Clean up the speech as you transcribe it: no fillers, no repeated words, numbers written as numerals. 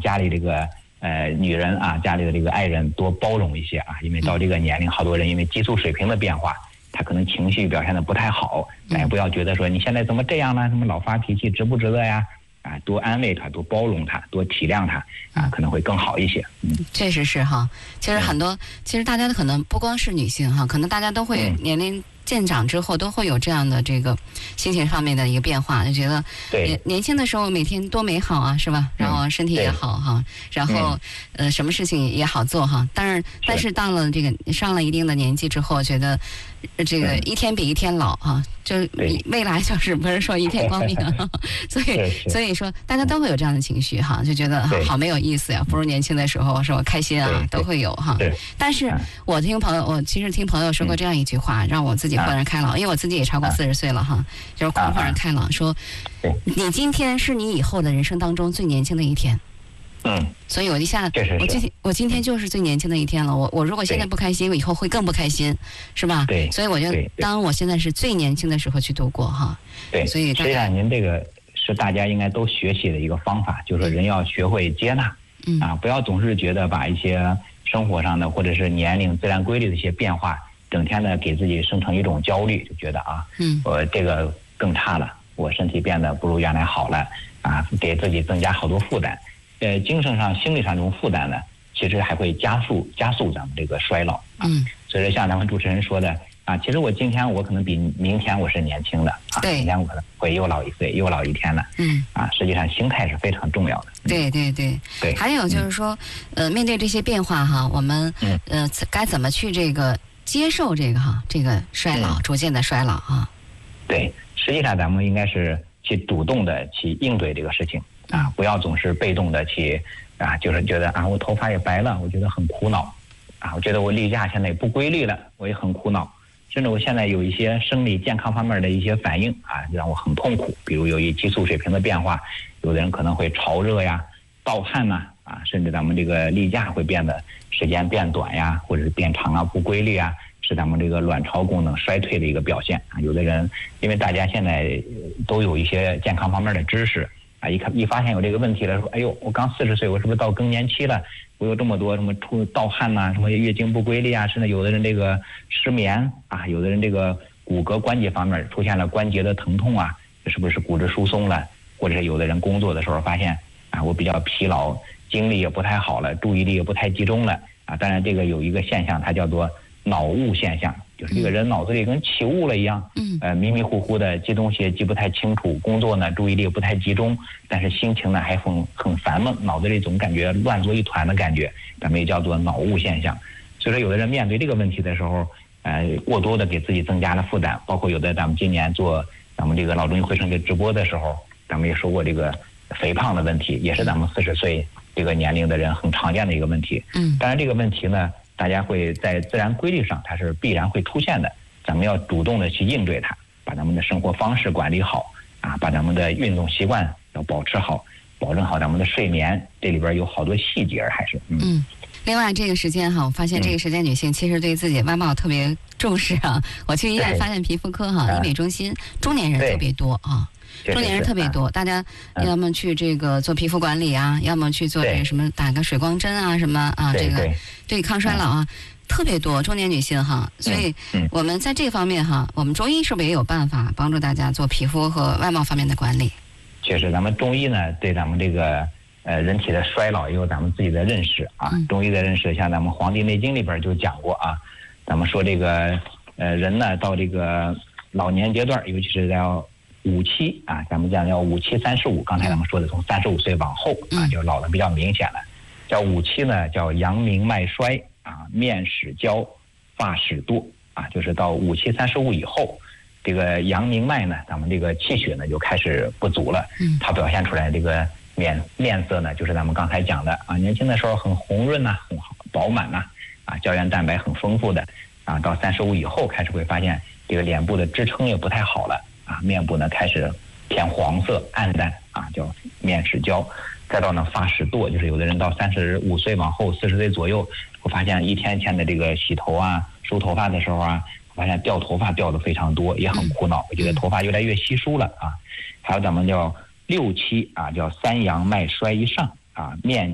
家里这个女人啊，家里的这个爱人多包容一些啊，因为到这个年龄，好多人因为激素水平的变化，他可能情绪表现的不太好，但也不要觉得说你现在怎么这样呢？怎么老发脾气，值不值得呀？啊，多安慰他，多包容他，多体谅他啊，可能会更好一些。 确实是哈。其实很多，其实大家可能不光是女性哈，可能大家都会年龄渐长之后都会有这样的这个心情上面的一个变化，就觉得年轻的时候每天多美好啊，是吧？然后身体也好哈，然后什么事情也好做哈。但是到了这个上了一定的年纪之后，觉得这个一天比一天老哈，就未来就是不是说一天光明，所以说大家都会有这样的情绪哈，就觉得好没有意思呀，不如年轻的时候说开心啊，都会有哈。但是我其实听朋友说过这样一句话，让我自己豁然开朗，因为我自己也超过40岁了哈，就是豁然开朗说，你今天是你以后的人生当中最年轻的一天。所以我今天就是最年轻的一天了。我如果现在不开心，我以后会更不开心，是吧？对。所以我就当我现在是最年轻的时候去度过哈。对。所以实际上您这个是大家应该都学习的一个方法，就是人要学会接纳，不要总是觉得把一些生活上的或者是年龄自然规律的一些变化，整天的给自己生成一种焦虑，就觉得我这个更差了，我身体变得不如原来好了啊，给自己增加好多负担。精神上、心理上这种负担呢，其实还会加速咱们这个衰老啊。所以说，像咱们主持人说的啊，其实今天我可能比明天我是年轻的啊，明天我可能会又老一岁，又老一天了。实际上心态是非常重要的。 对。还有就是说，面对这些变化哈，我们该怎么去这个接受这个衰老，逐渐的衰老啊？ 对，实际上咱们应该是去主动的去应对这个事情。不要总是被动的去就是觉得我头发也白了，我觉得很苦恼我觉得我例假现在也不规律了，我也很苦恼，甚至我现在有一些生理健康方面的一些反应让我很痛苦，比如由于激素水平的变化，有的人可能会潮热呀、盗汗呐甚至咱们这个例假会变得时间变短呀，或者是变长不规律是咱们这个卵巢功能衰退的一个表现有的人因为大家现在都有一些健康方面的知识一发现有这个问题了，说哎呦，我刚40岁，我是不是到更年期了？我有这么多什么盗汗什么月经不规律甚至有的人这个失眠有的人这个骨骼关节方面出现了关节的疼痛这是不是骨质疏松了？或者是有的人工作的时候发现我比较疲劳，精力也不太好了，注意力也不太集中了当然这个有一个现象，它叫做脑雾现象，就是这个人脑子里跟起雾了一样，迷迷糊糊的，记东西记不太清楚，工作呢注意力不太集中，但是心情呢还很烦闷，脑子里总感觉乱作一团的感觉，咱们也叫做脑雾现象。所以说有的人面对这个问题的时候，过多的给自己增加了负担，包括有的咱们今年做咱们这个老中医会生这直播的时候，咱们也说过这个肥胖的问题，也是咱们40岁这个年龄的人很常见的一个问题。当然这个问题呢，大家会在自然规律上它是必然会出现的，咱们要主动的去应对它，把咱们的生活方式管理好把咱们的运动习惯要保持好，保证好咱们的睡眠，这里边有好多细节还是另外这个时间我发现这个时间女性其实对自己外貌特别重视我去医院发现皮肤科医美中心中年人特别多中年人特别多，大家要么去这个做皮肤管理要么去做这个什么打个水光针什么这个对抗衰老特别多中年女性所以我们在这方面我们中医是不是也有办法帮助大家做皮肤和外貌方面的管理？ 确实，咱们中医呢对咱们这个人体的衰老也有咱们自己的认识中医的认识，像咱们《黄帝内经》里边就讲过咱们说这个人呢到这个老年阶段，尤其是要5期咱们讲叫5期35，刚才咱们说的从35岁往后就老的比较明显了。叫5期呢叫阳明脉衰面始焦，发始堕就是到5期35以后，这个阳明脉呢，咱们这个气血呢就开始不足了，它表现出来这个面色呢，就是咱们刚才讲的年轻的时候很红润很饱满胶原蛋白很丰富的到35以后开始会发现这个脸部的支撑也不太好了面部呢开始偏黄色暗淡叫面始焦，再到呢发始堕，就是有的人到35岁往后40岁左右，会发现一天天的这个洗头梳头发的时候发现掉头发掉的非常多，也很苦恼，我觉得头发越来越稀疏了还有咱们叫6期叫三阳脉衰以上面